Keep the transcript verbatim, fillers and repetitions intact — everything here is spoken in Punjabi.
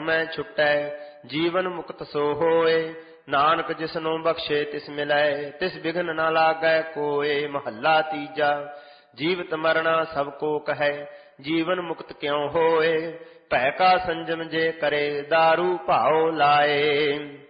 ਮੈਂ ਛੁਟੈ, ਜੀਵਨ ਮੁਕਤ ਸੋ ਹੋਏ। ਨਾਨਕ ਜਿਸਨੂੰ ਬਖਸ਼ੇ ਤਿਸ ਮਿਲੈ, ਤਿਸ ਬਿਘਨ ਨਾ ਲਾਗੈ ਕੋਏ। ਮਹੱਲਾ ਤੀਜਾ। ਜੀਵਤ ਮਰਣਾ ਸਭ ਕੋ ਕਹੈ, ਜੀਵਨ ਮੁਕਤ ਕਿਉ ਹੋਏ। ਭੈ ਕਾ ਸੰਜਮ ਜੇ ਕਰੇ, ਦਾਰੂ ਭਾਉ ਲਾਏ।